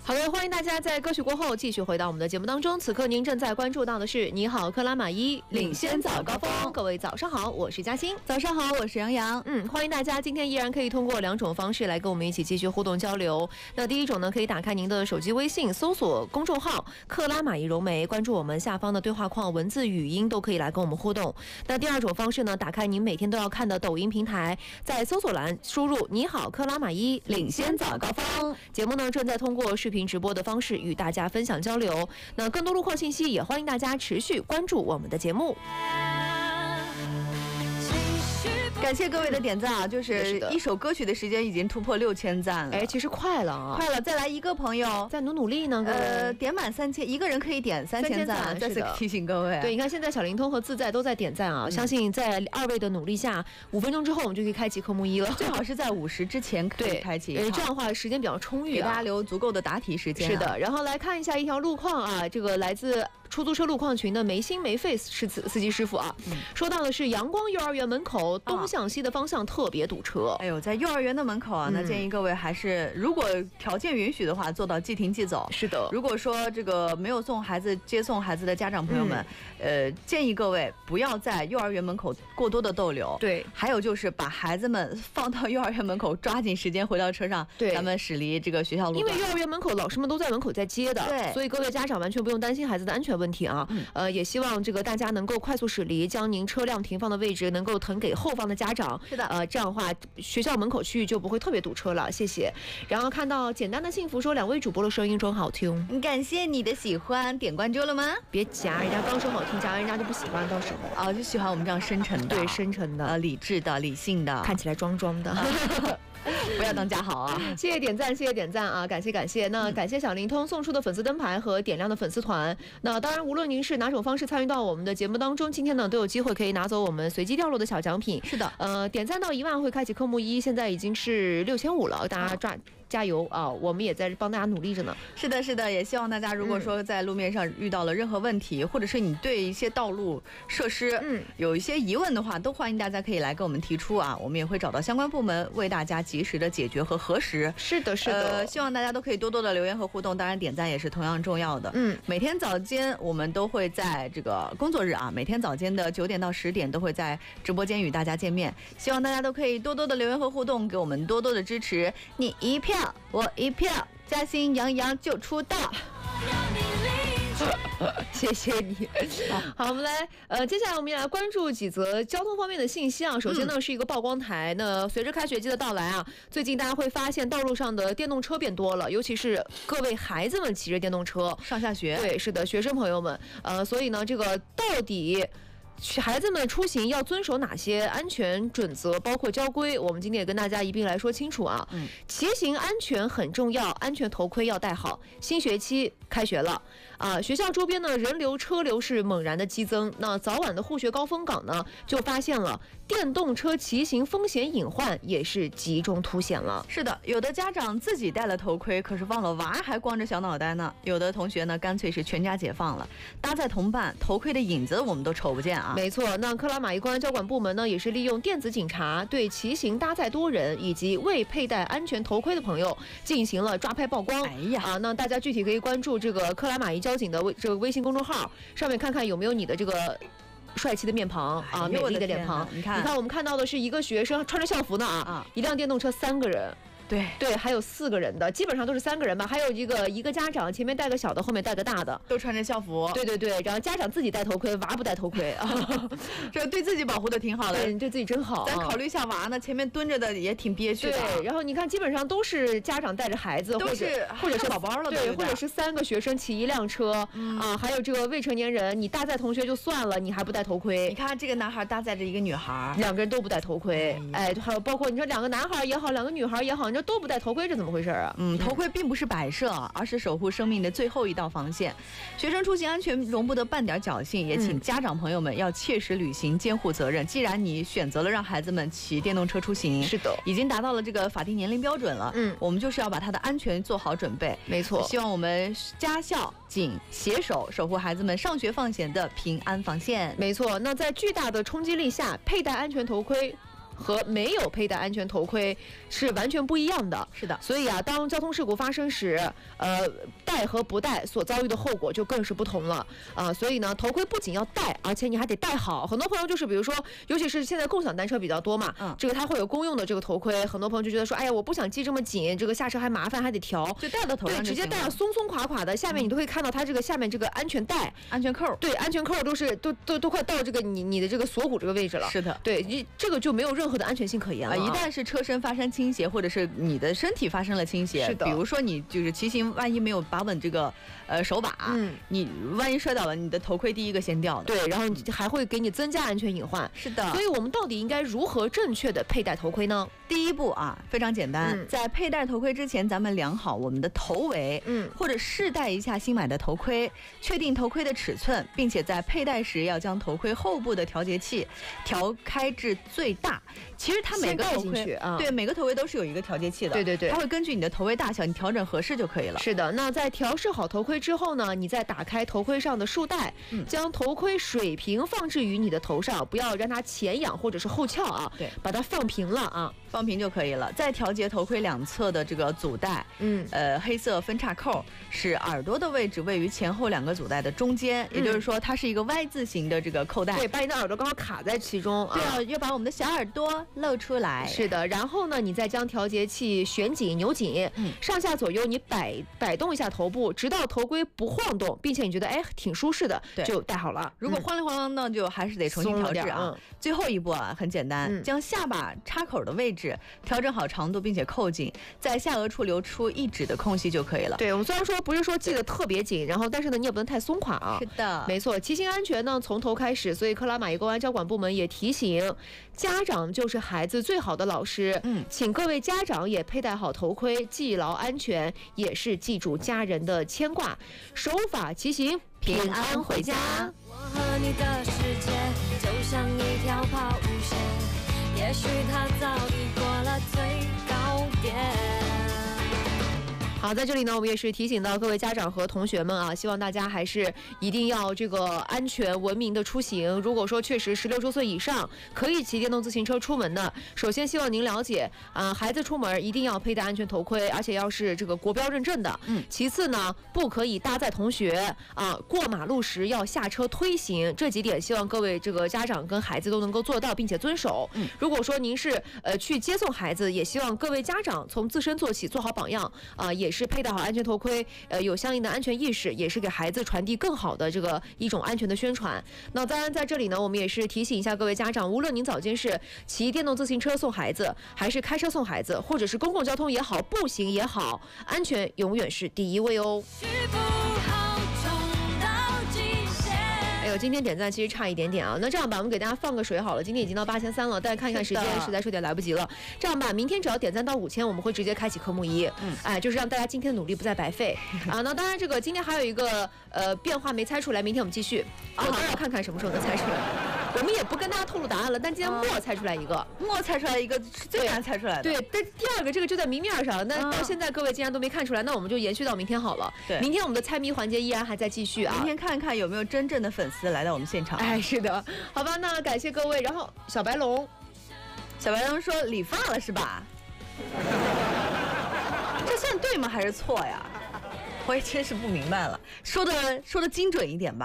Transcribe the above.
好的，欢迎大家在歌曲过后继续回到我们的节目当中。此刻您正在关注到的是你好克拉玛依领先早高峰。各位早上好，我是嘉欣。 早上好，我是杨洋。 欢迎大家今天依然可以通过2种方式来跟我们一起继续互动交流。那第一种呢，可以打开您的手机微信，搜索公众号克拉玛依柔梅，关注我们下方的对话框，文字语音都可以来跟我们互动。那第二种方式呢，打开您每天都要看的抖音平台，在搜索栏输入你好克拉玛依领先早高峰。节目呢正在通过视频直播的方式与大家分享交流。那更多路况信息也欢迎大家持续关注我们的节目。 感谢各位的点赞啊！就是一首歌曲的时间已经突破6000赞了。 其实快了啊， 快了，再来一个朋友， 再努力呢。 点满3000，一个人可以点3000赞。再次提醒各位， 对，你看现在小灵通和自在都在点赞啊，相信在2位的努力下，5分钟之后我们就可以开启科目1了。 最好是在50之前可以开启， 这样的话时间比较充裕， 给大家留足够的答题时间。 是的，然后来看一下一条路况啊，这个来自出租车路况群的没心没肺司机师傅啊，说到的是阳光幼儿园门口东向西的方向特别堵车。 哎呦，在幼儿园的门口啊，那建议各位还是如果条件允许的话，做到即停即走。 是的， 如果说这个没有接送孩子的家长朋友们，建议各位不要在幼儿园门口过多的逗留。 对， 还有就是把孩子们放到幼儿园门口，抓紧时间回到车上。 对， 咱们驶离这个学校路。 因为幼儿园门口老师们都在门口在接的， 对， 所以各位家长完全不用担心孩子的安全问题啊。也希望这个大家能够快速驶离，将您车辆停放的位置能够腾给后方的家长。 是的， 这样的话学校门口区域就不会特别堵车了。谢谢。然后看到简单的幸福说2位主播的声音真好听， 感谢你的喜欢，点关注了吗？ 别夹，人家刚说好听，夹人家就不喜欢，到时候就喜欢我们这样深沉的， 对，深沉的， 理智的，理性的， 看起来装的。 不要当家好啊！ 谢谢点赞，谢谢点赞啊！感谢。那感谢小灵通送出的粉丝灯牌和点亮的粉丝团。那当然，无论您是哪种方式参与到我们的节目当中，今天呢都有机会可以拿走我们随机掉落的小奖品。 是的， 点赞到1万会开启科目1，现在已经是6500了，大家加油啊！我们也在帮大家努力着呢。 是的，也希望大家如果说在路面上遇到了任何问题，或者是你对一些道路设施有一些疑问的话，都欢迎大家可以来跟我们提出啊，我们也会找到相关部门为大家及时的解决和核实。 是的， 希望大家都可以多多的留言和互动，当然点赞也是同样重要的。每天早间我们都会在这个工作日啊，每天早间的9点到10点都会在直播间与大家见面，希望大家都可以多多的留言和互动，给我们多多的支持，你一票我一票，嘉欣杨洋就出道。 谢谢你。好，我们来接下来我们也来关注几则交通方面的信息啊。首先呢是一个曝光台，那随着开学季的到来啊，最近大家会发现道路上的电动车变多了，尤其是各位孩子们骑着电动车上下学。 对，是的，学生朋友们，所以呢这个到底孩子们出行要遵守哪些安全准则，包括交规，我们今天也跟大家一并来说清楚啊。骑行安全很重要，安全头盔要戴好。新学期开学了啊，学校周边呢人流车流是猛然的激增，那早晚的护学高峰岗呢就发现了电动车骑行风险隐患也是集中凸显了。 是的，有的家长自己戴了头盔，可是忘了娃还光着小脑袋呢。有的同学呢干脆是全家解放了，搭载同伴，头盔的影子我们都瞅不见啊。 没错，那克拉玛依公安交管部门呢也是利用电子警察对骑行搭载多人以及未佩戴安全头盔的朋友进行了抓拍曝光。那大家具体可以关注这个克拉玛依交警的这个微信公众号，上面看看有没有你的这个帅气的面庞啊，美丽的脸庞。你看我们看到的是一个学生穿着校服呢啊，一辆电动车3个人。对，还有4个人的，基本上都是3个人吧，还有一个家长，前面带个小的，后面带个大的， 都穿着校服。 对，然后家长自己戴头盔，娃不戴头盔啊， 这对自己保护的挺好的。 对，你对自己真好。 咱考虑一下娃呢，前面蹲着的也挺憋屈的。 对，然后你看，基本上都是家长带着孩子，或者是宝宝了， 对，或者是3个学生骑一辆车啊，还有这个未成年人，你搭载同学就算了，你还不戴头盔。 你看这个男孩搭载着一个女孩 ，2个人都不戴头盔，还有包括你说2个男孩也好，2个女孩也好，你说都不戴头盔，这怎么回事啊？ 头盔并不是摆设，而是守护生命的最后一道防线。学生出行安全容不得半点侥幸，也请家长朋友们要切实履行监护责任。既然你选择了让孩子们骑电动车出行， 是的， 已经达到了这个法定年龄标准了，我们就是要把它的安全做好准备。 没错， 希望我们家校警携手守护孩子们上学放学的平安防线。 没错，那在巨大的冲击力下，佩戴安全头盔和没有佩戴安全头盔是完全不一样的。 是的， 所以啊，当交通事故发生时，戴和不戴所遭遇的后果就更是不同了啊。所以呢，头盔不仅要戴，而且你还得戴好。很多朋友就是比如说，尤其是现在共享单车比较多嘛，这个它会有公用的这个头盔，很多朋友就觉得说，哎呀，我不想系这么紧，这个下车还麻烦，还得调， 就戴到头上， 对，直接戴上松松垮垮的，下面你都会看到它这个下面这个安全带、 安全扣， 对，安全扣都快到这个你的这个锁骨这个位置了。 是的， 对，这个就没有任何的安全性可言了。 一旦是车身发生倾斜，或者是你的身体发生了倾斜， 是的， 比如说你就是骑行，万一没有把稳这个手把，你万一摔倒了，你的头盔第一个先掉的。 对，然后还会给你增加安全隐患。 是的， 所以我们到底应该如何正确的佩戴头盔呢？ 第一步啊，非常简单，在佩戴头盔之前，咱们量好我们的头围，或者试戴一下新买的头盔，确定头盔的尺寸，并且在佩戴时要将头盔后部的调节器调开至最大。其实它每个头盔对每个头盔都是有一个调节器的， 对对对， 它会根据你的头围大小，你调整合适就可以了。 是的，那在调试好头盔之后呢，你再打开头盔上的束带，将头盔水平放置于你的头上，不要让它前仰或者是后翘啊， 对， 把它放平了啊， 放平就可以了。再调节头盔两侧的这个阻带，黑色分叉扣使耳朵的位置位于前后两个阻带的中间，也就是说它是一个 Y 字形的这个扣带， 对，把你的耳朵刚好卡在其中， 对啊，要把我们的小耳朵露出来。 是的，然后呢，你再将调节器旋紧、扭紧，上下左右你摆动一下头部，直到头盔不晃动，并且你觉得哎挺舒适的，就戴好了。 如果晃里晃荡呢，就还是得重新调制啊。最后一步啊，很简单，将下巴插口的位置调整好长度，并且扣紧，在下颚处留出1指的空隙就可以了。 对，我们虽然说不是说系得特别紧，然后但是呢，你也不能太松垮啊。 是的， 没错，骑行安全呢从头开始，所以克拉玛依公安交管部门也提醒，家长就是孩子最好的老师。请各位家长也佩戴好头盔，系牢安全，也是记住家人的牵挂，守法骑行，平安回家。 我和你的世界就像一条抛物线，也许它早已过了最高点。 好，在这里呢，我们也是提醒到各位家长和同学们啊，希望大家还是一定要这个安全文明的出行。如果说确实16周岁以上可以骑电动自行车出门的，首先希望您了解孩子出门一定要佩戴安全头盔，而且要是这个国标认证的。其次呢，不可以搭载同学过马路时要下车推行，这几点希望各位这个家长跟孩子都能够做到并且遵守。如果说您是去接送孩子，也希望各位家长从自身做起，做好榜样也是佩戴好安全头盔，有相应的安全意识，也是给孩子传递更好的这个一种安全的宣传。那当然在这里呢，我们也是提醒一下各位家长，无论您早间是骑电动自行车送孩子，还是开车送孩子，或者是公共交通也好，步行也好，安全永远是第一位哦。哎呦，今天点赞其实差一点点啊。那这样吧，我们给大家放个水好了。今天已经到8300了，但是看一看时间，实在是有点来不及了。这样吧，明天只要点赞到5000，我们会直接开启科目1。哎，就是让大家今天的努力不再白费啊。那当然，这个今天还有一个变化没猜出来，明天我们继续。我当然看看什么时候能猜出来。我们也不跟大家透露答案了，但今天默猜出来一个， 默猜出来一个是最难猜出来的。 对，但第二个这个就在明面上，那到现在各位竟然都没看出来，那我们就延续到明天好了。 对， 明天我们的猜谜环节依然还在继续啊。 明天看看有没有真正的粉丝来到我们现场。 哎，是的，好吧，那感谢各位。然后小白龙说理发了是吧？这算对吗还是错呀？我也真是不明白了，说的精准一点吧。